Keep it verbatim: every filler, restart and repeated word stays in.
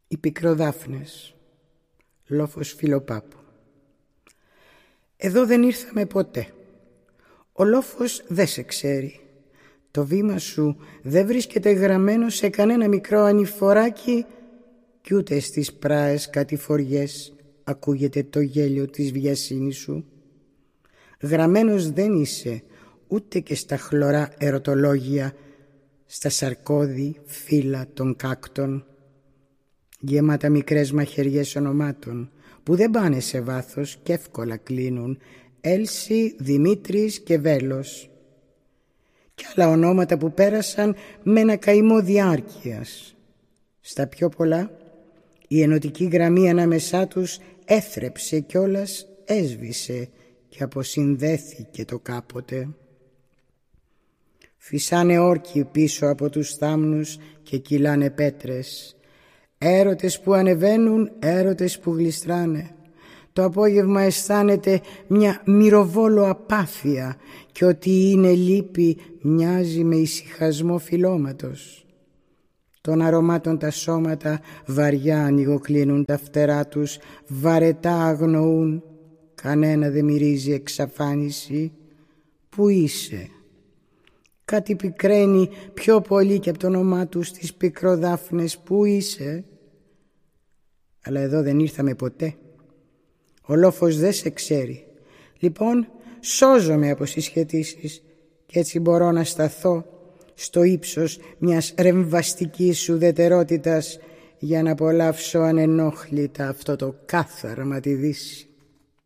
Οι πικροδάφνες. Λόφος Φιλοπάπου. Εδώ δεν ήρθαμε ποτέ. Ο λόφος δεν σε ξέρει. Το βήμα σου δεν βρίσκεται γραμμένο σε κανένα μικρό ανηφοράκι κι ούτε στις πράες κατηφοριές ακούγεται το γέλιο της βιασύνης σου. Γραμμένος δεν είσαι ούτε και στα χλωρά ερωτολόγια, στα σαρκώδη φύλλα των κάκτων, γεμάτα μικρές μαχαιριές ονομάτων που δεν πάνε σε βάθος και εύκολα κλείνουν, Έλση, Δημήτρης και Βέλος, και άλλα ονόματα που πέρασαν με ένα καημό διάρκειας. Στα πιο πολλά η ενωτική γραμμή ανάμεσά τους έθρεψε κιόλας έσβησε και αποσυνδέθηκε το κάποτε. Φυσάνε όρκοι πίσω από τους θάμνους και κυλάνε πέτρες, έρωτες που ανεβαίνουν, έρωτες που γλιστράνε. Το απόγευμα αισθάνεται μια μυροβόλο απάθεια και ότι είναι λύπη μοιάζει με ησυχασμό φυλώματος. Των αρωμάτων τα σώματα βαριά ανοιγοκλίνουν τα φτερά τους, βαρετά αγνοούν, κανένα δεν μυρίζει εξαφάνιση. Πού είσαι? Κάτι πικραίνει πιο πολύ και από το όνομά του στις πικροδάφνες. Πού είσαι? Αλλά εδώ δεν ήρθαμε ποτέ. Ο λόφος δεν σε ξέρει. Λοιπόν σώζομαι από συσχετήσεις και έτσι μπορώ να σταθώ στο ύψος μιας ρεμβαστικής ουδετερότητας για να απολαύσω ανενόχλητα αυτό το κάθαρμα τη δύση.